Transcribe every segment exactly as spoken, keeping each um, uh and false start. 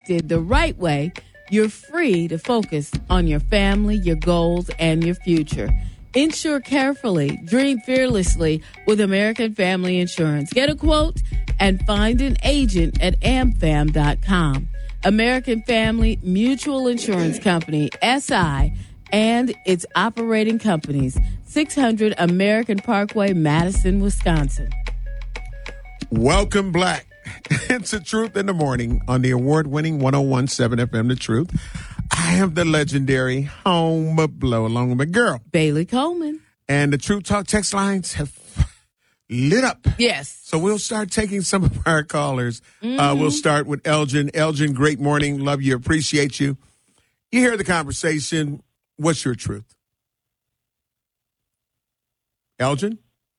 protected the right way, you're free to focus on your family, your goals, and your future. Insure carefully, dream fearlessly with American Family Insurance. Get a quote and find an agent at am fam dot com. American Family Mutual Insurance Company, S I, and its operating companies, six hundred American Parkway, Madison, Wisconsin. Welcome, Black. It's The Truth in the Morning on the award-winning one oh one point seven F M, The Truth. I am the legendary Homer Blow, along with my girl, Bailey Coleman. And the Truth Talk text lines have lit up. Yes. So we'll start taking some of our callers. Mm-hmm. Uh, we'll start with Elgin. Elgin, great morning. Love you. Appreciate you. You hear the conversation. What's your truth? Elgin?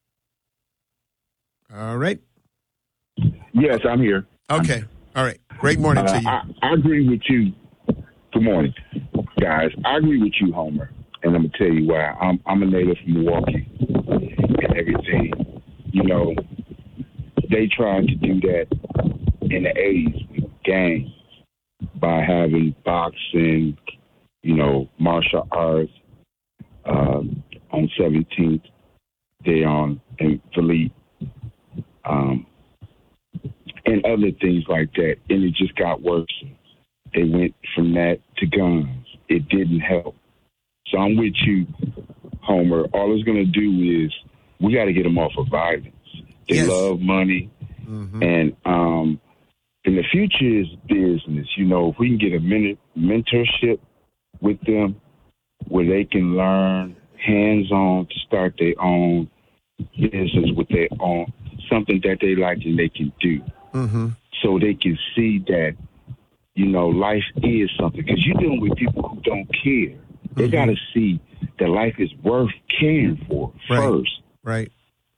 All right. Yes, I'm here. Okay. All right. Great morning uh, to you. I, I agree with you. Good morning, guys. I agree with you, Homer, and I'm gonna tell you why. I'm I'm a native from Milwaukee and everything. You know, they tried to do that in the eighties with gangs by having boxing, you know, martial arts. Um, on seventeenth, they on in Philippe. Um, and other things like that. And it just got worse. They went from that to guns. It didn't help. So I'm with you, Homer. All it's going to do is we got to get them off of violence. They yes. love money. Mm-hmm. And um, and the future is business. You know, if we can get a men- mentorship with them where they can learn hands-on to start their own business with their own, something that they like and they can do. Mm-hmm. So they can see that, you know, life is something. Because you're dealing with people who don't care. They Mm-hmm. got to see that life is worth caring for Right. first. Right.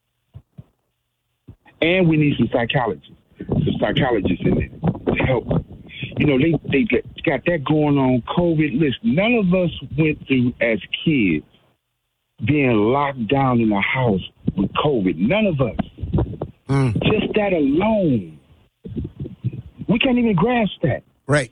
And we need some psychologists, some psychologists in there to help. You know, they, they got that going on, COVID. Listen, none of us went through as kids being locked down in a house with COVID. None of us. Mm. Just that alone. We can't even grasp that. Right.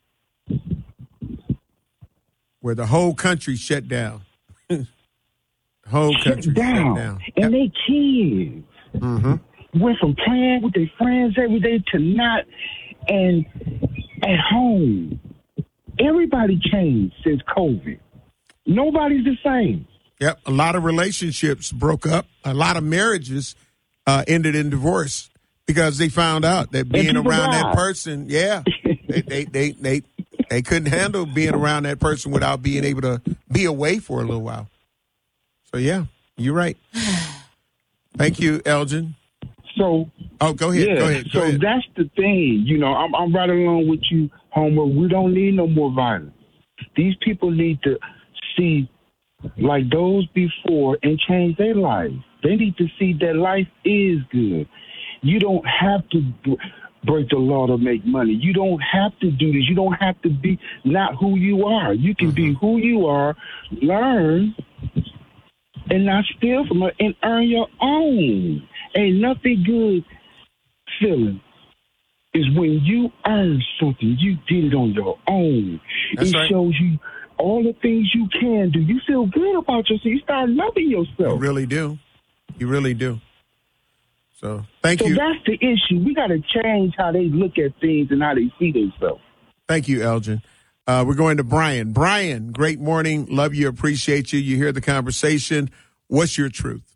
Where the whole country shut down. the whole Shut country down. shut down. And Yep. they kids Mm-hmm. went from playing with their friends every day to not, and at home. Everybody changed since COVID. Nobody's the same. Yep. A lot of relationships broke up. A lot of marriages uh, ended in divorce because they found out that being people around died. that person, yeah, they, they, they, they, they couldn't handle being around that person without being able to be away for a little while. So, yeah, you're right. Thank you, Elgin. So, Oh, go ahead. yeah, Go ahead. Go so ahead. that's the thing. You know, I'm, I'm right along with you, Homer. We don't need no more violence. These people need to see like those before and change their life. They need to see that life is good. You don't have to b- break the law to make money. You don't have to do this. You don't have to be not who you are. You can be who you are, learn, and not steal from it, and earn your own. Ain't nothing good feeling is when you earn something. You did it on your own. That's it right. shows you all the things you can do. You feel good about yourself. You start loving You yourself. really do. You really do. So, thank So you. that's the issue. We got to change how they look at things and how they see themselves. Thank you, Elgin. Uh, we're going to Brian. Brian, great morning. Love you. Appreciate you. You hear the conversation. What's your truth?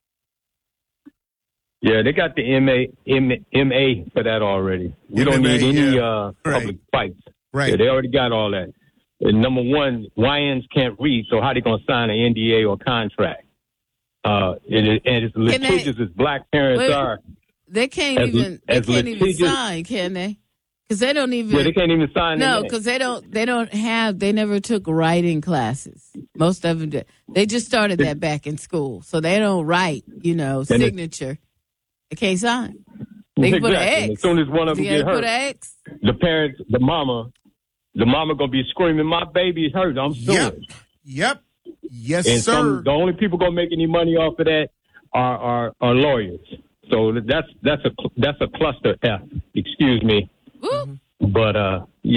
Yeah, they got the M A M M A for that already. We don't M M A, need any yeah. uh, public fights. Right. Yeah, they already got all that. And number one, Y Ns can't read, so how they going to sign an N D A or contract? Uh, and, it, and as they- litigious as black parents Wait, are, They can't As- even. They as can't even litigious- sign, can they? Because they don't even. yeah, they can't even sign No, it. because they don't. They don't have. They never took writing classes. Most of them did. They just started that back in school, so they don't write. You know, it- signature. They can't sign. They can put an Exactly. X. As soon as one of them You get gotta put hurt, an X. the parents, the mama, the mama gonna be screaming, "My baby is hurt! I'm suing." Yep. Yep. Yes, And sir. some, the only people gonna make any money off of that are are, are lawyers. So that's that's a that's a cluster F. Excuse me, Woo. but uh, yeah.